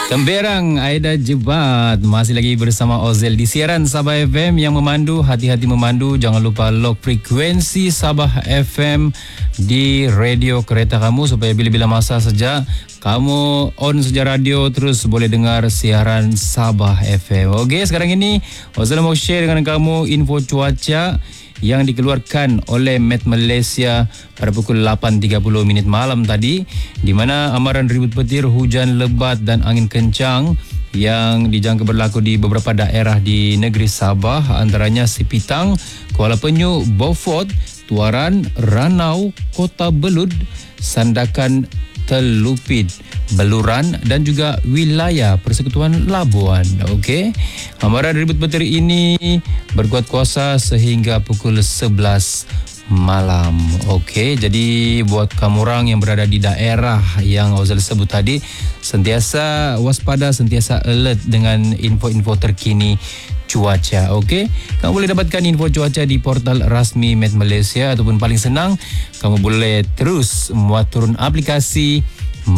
Temberang Aida Jebat masih lagi bersama Ozel di siaran Sabah FM yang memandu, hati-hati memandu. Jangan lupa lock frekuensi Sabah FM di radio kereta kamu supaya bila-bila masa saja kamu on saja radio terus boleh dengar siaran Sabah FM. Okey, sekarang ini Ozel mau share dengan kamu info cuaca yang dikeluarkan oleh Met Malaysia pada pukul 8.30 malam tadi, di mana amaran ribut petir, hujan lebat dan angin kencang yang dijangka berlaku di beberapa daerah di negeri Sabah, antaranya Sipitang, Kuala Penyu, Beaufort, Tuaran, Ranau, Kota Belud, Sandakan, Telupit, Beluran dan juga wilayah Persekutuan Labuan. Okey. Amaran ribut petir ini berkuat kuasa sehingga pukul 11 malam. Okey, jadi buat kamu orang yang berada di daerah yang Ozal sebut tadi, sentiasa waspada, sentiasa alert dengan info-info terkini cuaca. Okey, kamu boleh dapatkan info cuaca di portal rasmi Met Malaysia ataupun paling senang kamu boleh terus muat turun aplikasi